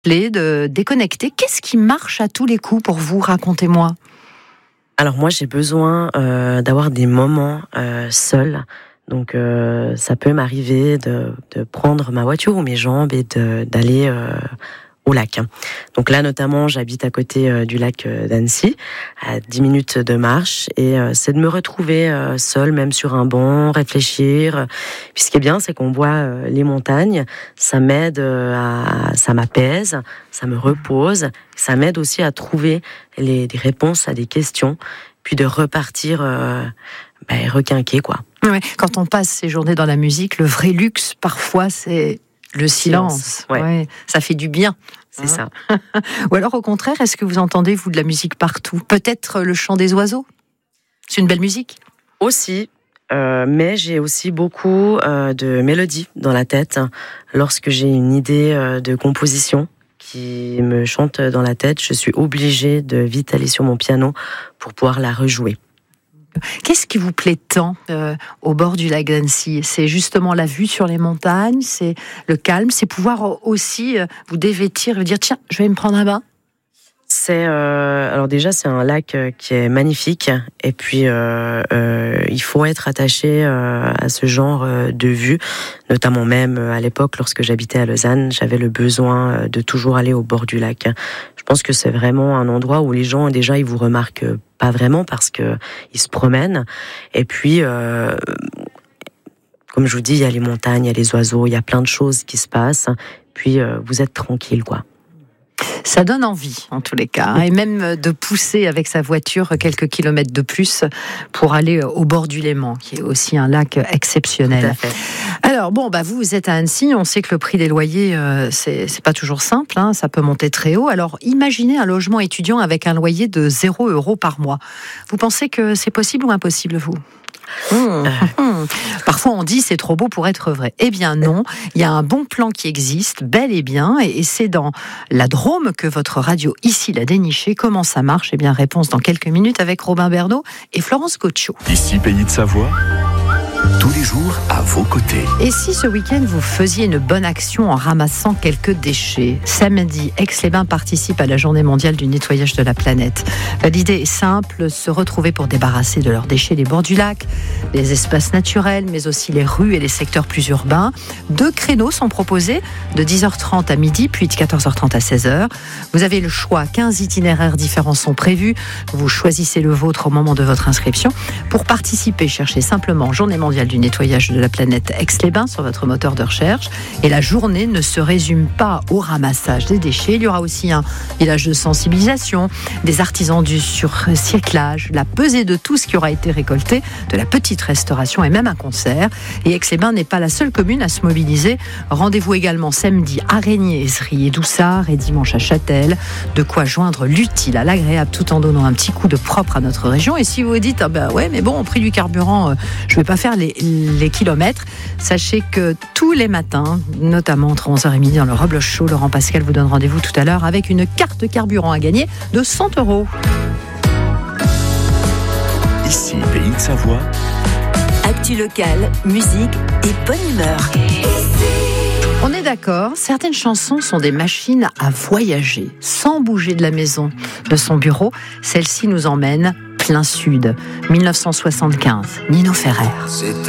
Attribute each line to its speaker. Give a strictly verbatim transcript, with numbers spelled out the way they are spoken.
Speaker 1: de déconnecter. Qu'est-ce qui marche à tous les coups pour vous ? Racontez-moi.
Speaker 2: Alors moi, j'ai besoin euh, d'avoir des moments euh, seuls. Donc euh, ça peut m'arriver de, de prendre ma voiture ou mes jambes et de, d'aller euh, au lac. Donc là, notamment, j'habite à côté euh, du lac euh, d'Annecy, à dix minutes de marche, et euh, c'est de me retrouver euh, seule, même sur un banc, réfléchir. Puis ce qui est bien, c'est qu'on voit euh, les montagnes, ça m'aide euh, à, ça m'apaise, ça me repose, ça m'aide aussi à trouver les, des réponses à des questions, puis de repartir euh, ben, requinquer, quoi.
Speaker 1: Ouais, quand on passe ces journées dans la musique, le vrai luxe, parfois, c'est le silence. silence.
Speaker 2: Ouais.
Speaker 1: Ouais, ça fait du bien.
Speaker 2: C'est hein
Speaker 1: ça. Ou alors, au contraire, est-ce que vous entendez, vous, de la musique partout ? Peut-être le chant des oiseaux ? C'est une belle musique ?
Speaker 2: Aussi, euh, mais j'ai aussi beaucoup euh, de mélodies dans la tête. Lorsque j'ai une idée euh, de composition qui me chante dans la tête, je suis obligée de vite aller sur mon piano pour pouvoir la rejouer.
Speaker 1: Qu'est-ce qui vous plaît tant euh, au bord du lac d'Annecy ? C'est justement la vue sur les montagnes, c'est le calme, c'est pouvoir aussi euh, vous dévêtir et vous dire tiens, je vais me prendre un bain.
Speaker 2: C'est euh, alors déjà c'est un lac qui est magnifique et puis euh, euh, il faut être attaché euh, à ce genre de vue, notamment même à l'époque lorsque j'habitais à Lausanne, j'avais le besoin de toujours aller au bord du lac. Je pense que c'est vraiment un endroit où les gens déjà ils vous remarquent pas vraiment parce que ils se promènent et puis euh, comme je vous dis il y a les montagnes, il y a les oiseaux, il y a plein de choses qui se passent. Puis euh, vous êtes tranquille quoi.
Speaker 1: Ça donne envie, en tous les cas, et même de pousser avec sa voiture quelques kilomètres de plus pour aller au bord du Léman, qui est aussi un lac exceptionnel.
Speaker 2: Tout à fait.
Speaker 1: Alors bon, bah vous, vous êtes à Annecy, on sait que le prix des loyers, euh, c'est, c'est pas toujours simple, hein, ça peut monter très haut. Alors imaginez un logement étudiant avec un loyer de zéro euro par mois. Vous pensez que c'est possible ou impossible, vous ? Mmh, mmh. Parfois on dit c'est trop beau pour être vrai. Eh bien non, il y a un bon plan qui existe, bel et bien, et c'est dans la Drôme que votre radio ici l'a déniché. Comment ça marche ? Eh bien réponse dans quelques minutes avec Robin Bernot et Florence Gaucho.
Speaker 3: Ici Pays de Savoie, tous les jours à vos côtés.
Speaker 1: Et si ce week-end vous faisiez une bonne action en ramassant quelques déchets ? Samedi, Aix-les-Bains participe à la journée mondiale du nettoyage de la planète. L'idée est simple, se retrouver pour débarrasser de leurs déchets les bords du lac, les espaces naturels, mais aussi les rues et les secteurs plus urbains. Deux créneaux sont proposés, de dix heures trente à midi, puis de quatorze heures trente à seize heures. Vous avez le choix, quinze itinéraires différents sont prévus. Vous choisissez le vôtre au moment de votre inscription. Pour participer, cherchez simplement Journée mondiale du nettoyage de la planète Aix-les-Bains sur votre moteur de recherche. Et la journée ne se résume pas au ramassage des déchets. Il y aura aussi un village de sensibilisation, des artisans du surcyclage, la pesée de tout ce qui aura été récolté, de la petite restauration et même un concert. Et Aix-les-Bains n'est pas la seule commune à se mobiliser. Rendez-vous également samedi à Régnier, Ezry et Doussard et dimanche à Châtel. De quoi joindre l'utile à l'agréable tout en donnant un petit coup de propre à notre région. Et si vous vous dites, ah ben ouais, mais bon, au prix du carburant, euh, je vais pas faire les, les kilomètres, sachez que tous les matins, notamment entre onze heures et midi dans le Rebloche Show, Laurent Pascal vous donne rendez-vous tout à l'heure avec une carte carburant à gagner de cent euros.
Speaker 3: Ici, Pays de Savoie.
Speaker 4: Actu locale, musique et bonne humeur.
Speaker 1: On est d'accord, certaines chansons sont des machines à voyager, sans bouger de la maison, de son bureau. Celle-ci nous emmène plein sud. dix-neuf cent soixante-quinze, Nino Ferrer.
Speaker 5: C'est